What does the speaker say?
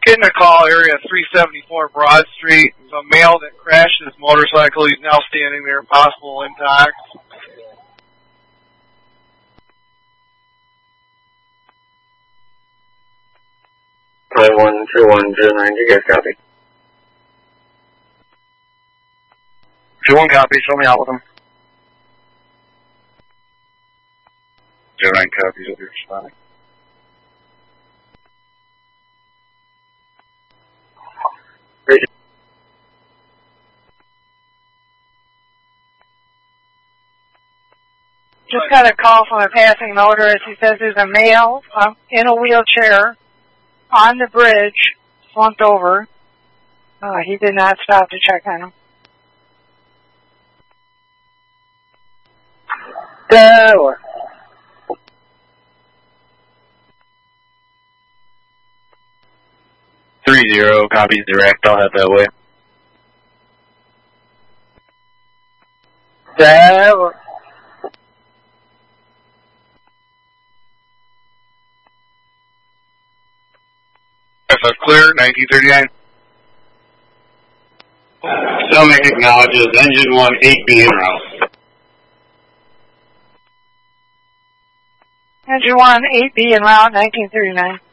Getting a call, area 374 Broad Street. There's a male that crashed his motorcycle. He's now standing there, possible intact. Probably 12109, you guys copy? 21 copy, show me out with him. 09 copies, will be responding. Just got a call from a passing motorist. He says there's a male in a wheelchair on the bridge, slumped over. He did not stop to check on him. Tower. Three zero, copies direct, I'll head that way. Tower. SF clear, 1939. Stomach acknowledges engine 1, 8B en route. Engine 1, 8B en route, 1939.